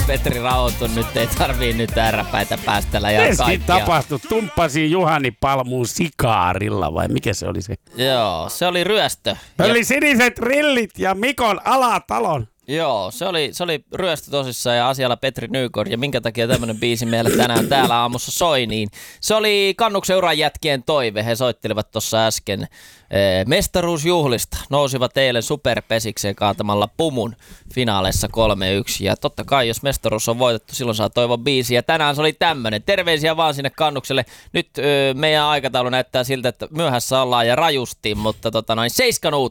Petri rauhoitu nyt, ei tarvii nyt ääräpäitä päästellä ja Ensin kaikkia. tapahtui, tumppasi Juhani Palmuun sikaarilla vai mikä se oli se? Joo, se oli ryöstö. Oli siniset rillit ja Mikon Alatalon. Joo, se oli ryöstö tosissaan ja asialla Petri Nykort. Ja minkä takia tämmönen biisi meillä tänään täällä aamussa soi, niin se oli Kannuksen uran jätkien toive. He soittelivat tuossa äsken mestaruusjuhlista. Nousivat eilen superpesikseen kaatamalla Pumun finaaleissa 3-1. Ja totta kai, jos mestaruus on voitettu, silloin saa toivon biisi. Ja tänään se oli tämmönen. Terveisiä vaan sinne Kannukselle. Nyt meidän aikataulu näyttää siltä, että myöhässä ollaan ja rajusti, mutta 7 uutta.